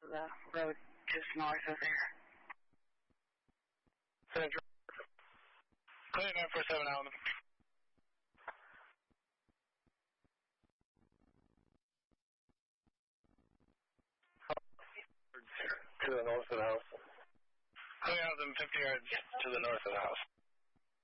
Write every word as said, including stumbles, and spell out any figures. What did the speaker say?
the road just north of there. Central. Clear nine four seven Allen. To the north of the house. Clear out them fifty yards to the north of the house.